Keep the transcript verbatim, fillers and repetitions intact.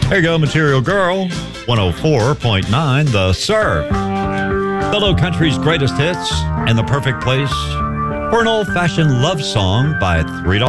There you go, Material Girl, one oh four point nine, The Surf. The Low Country's greatest hits and the perfect place for an old-fashioned love song by Three Dogs.